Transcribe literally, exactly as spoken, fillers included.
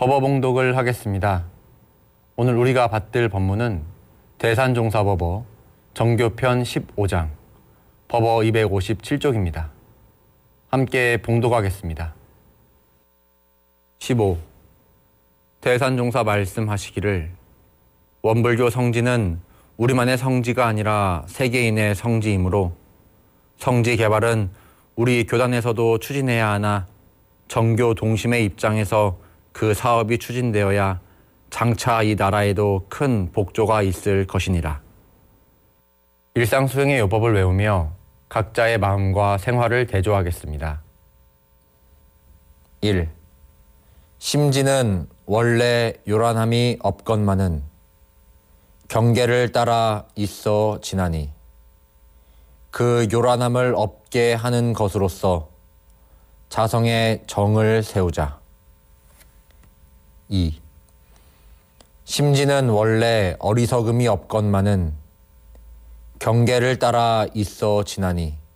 법어봉독을 하겠습니다. 오늘 우리가 받들 법문은 대산종사법어 정교편 십오 장 법어 이백오십칠 쪽입니다. 함께 봉독하겠습니다. 십오. 대산종사 말씀하시기를 원불교 성지는 우리만의 성지가 아니라 세계인의 성지이므로 성지 개발은 우리 교단에서도 추진해야 하나 정교 동심의 입장에서 그 사업이 추진되어야 장차 이 나라에도 큰 복조가 있을 것이니라. 일상 수행의 요법을 외우며 각자의 마음과 생활을 대조하겠습니다. 일. 심지는 원래 요란함이 없건만은 경계를 따라 있어 지나니 그 요란함을 없게 하는 것으로서 자성의 정을 세우자. 이. 심지는 원래 어리석음이 없건만은 경계를 따라 있어 지나니